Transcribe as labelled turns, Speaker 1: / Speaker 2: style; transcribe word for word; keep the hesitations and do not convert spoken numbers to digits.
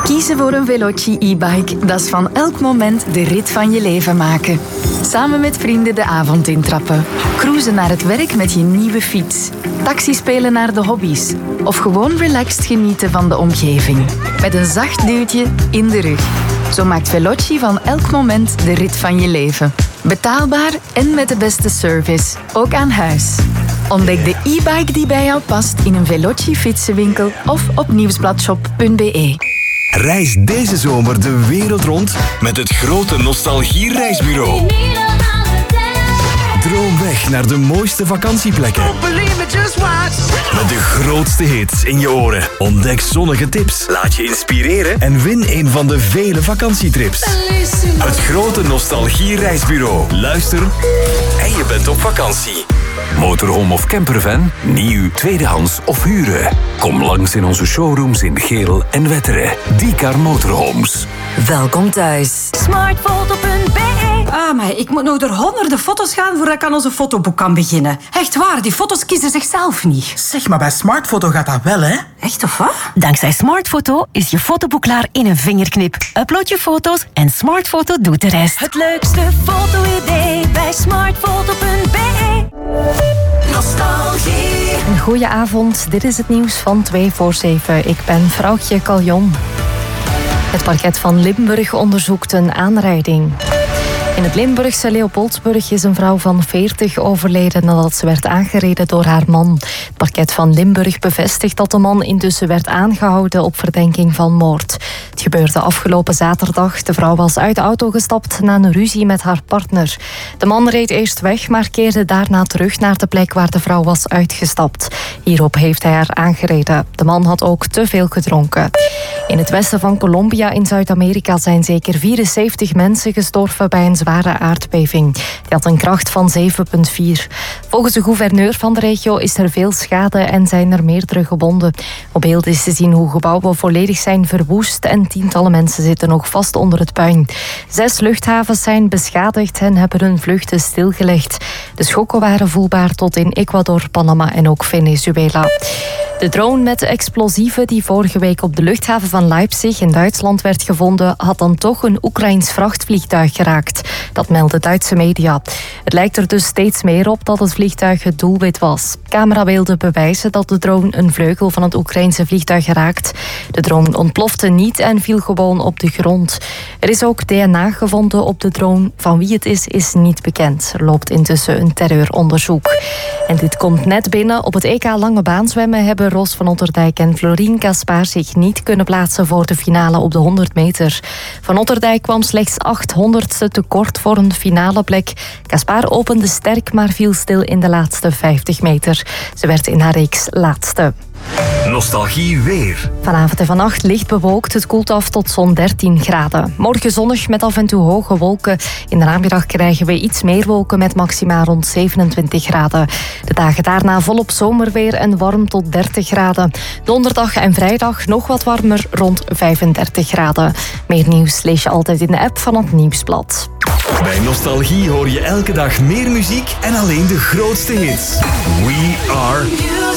Speaker 1: Kiezen voor een Veloci e-bike, dat is van elk moment de rit van je leven maken. Samen met vrienden de avond intrappen. Cruisen naar het werk met je nieuwe fiets. Taxi spelen naar de hobby's. Of gewoon relaxed genieten van de omgeving. Met een zacht duwtje in de rug. Zo maakt Veloci van elk moment de rit van je leven. Betaalbaar en met de beste service. Ook aan huis. Ontdek de e-bike die bij jou past in een Veloci fietsenwinkel of op nieuwsbladshop punt b e.
Speaker 2: Reis deze zomer de wereld rond met het grote Nostalgie-reisbureau. Droom weg naar de mooiste vakantieplekken. Met de grootste hits in je oren. Ontdek zonnige tips. Laat je inspireren en win een van de vele vakantietrips. Het grote Nostalgie-reisbureau. Luister en je bent op vakantie.
Speaker 3: Motorhome of campervan? Nieuw, tweedehands of huren? Kom langs in onze showrooms in Geel en Wetteren. Diecar Motorhomes.
Speaker 4: Welkom thuis.
Speaker 5: smartfoto punt b e.
Speaker 6: Ah, maar ik moet nog door honderden foto's gaan voordat ik aan onze fotoboek kan beginnen. Echt waar, die foto's kiezen zichzelf niet.
Speaker 7: Zeg, maar bij Smartfoto gaat dat wel, hè?
Speaker 6: Echt of wat?
Speaker 4: Dankzij Smartfoto is je fotoboek klaar in een vingerknip. Upload je foto's en Smartfoto doet de rest.
Speaker 5: Het leukste foto-idee bij smartfoto punt b e. Nostalgie.
Speaker 8: Een goeie avond, dit is het nieuws van twee voor zeven. Ik ben Vrouwtje Caljon. Het parket van Limburg onderzoekt een aanrijding. In het Limburgse Leopoldsburg is een vrouw van veertig overleden nadat ze werd aangereden door haar man. Het parket van Limburg bevestigt dat de man intussen werd aangehouden op verdenking van moord. Het gebeurde afgelopen zaterdag. De vrouw was uit de auto gestapt na een ruzie met haar partner. De man reed eerst weg, maar keerde daarna terug naar de plek waar de vrouw was uitgestapt. Hierop heeft hij haar aangereden. De man had ook te veel gedronken. In het westen van Colombia in Zuid-Amerika zijn zeker vierenzeventig mensen gestorven bij een zware aardbeving. Die had een kracht van zeven komma vier. Volgens de gouverneur van de regio is er veel schade en zijn er meerdere gewonden. Op beeld is te zien hoe gebouwen volledig zijn verwoest en tientallen mensen zitten nog vast onder het puin. Zes luchthavens zijn beschadigd en hebben hun vluchten stilgelegd. De schokken waren voelbaar tot in Ecuador, Panama en ook Venezuela. De drone met de explosieven die vorige week op de luchthaven van Leipzig in Duitsland werd gevonden, had dan toch een Oekraïns vrachtvliegtuig geraakt. Dat melden Duitse media. Het lijkt er dus steeds meer op dat het vliegtuig het doelwit was. Camerabeelden bewijzen dat de drone een vleugel van het Oekraïnse vliegtuig raakt. De drone ontplofte niet en viel gewoon op de grond. Er is ook D N A gevonden op de drone. Van wie het is, is niet bekend. Er loopt intussen een terreuronderzoek. En dit komt net binnen. Op het E K lange baan zwemmen hebben Ros van Otterdijk en Florien Caspar zich niet kunnen plaatsen voor de finale op de honderd meter. Van Otterdijk kwam slechts achthonderdste tekort voor een finale plek. Caspar opende sterk, maar viel stil in de laatste vijftig meter. Ze werd in haar reeks laatste.
Speaker 2: Nostalgie weer.
Speaker 8: Vanavond en vannacht licht bewolkt. Het koelt af tot zo'n dertien graden. Morgen zonnig met af en toe hoge wolken. In de namiddag krijgen we iets meer wolken met maxima rond zevenentwintig graden. De dagen daarna volop zomerweer en warm tot dertig graden. Donderdag en vrijdag nog wat warmer rond vijfendertig graden. Meer nieuws lees je altijd in de app van het Nieuwsblad.
Speaker 2: Bij Nostalgie hoor je elke dag meer muziek en alleen de grootste hits. We are